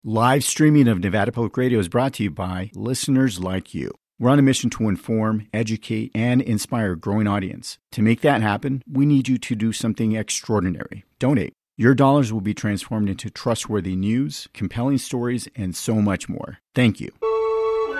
Live streaming of Nevada Public Radio is brought to you by listeners like you. We're on a mission to inform, educate, and inspire a growing audience. To make that happen, we need you to do something extraordinary. Donate. Your dollars will be transformed into trustworthy news, compelling stories, and so much more. Thank you.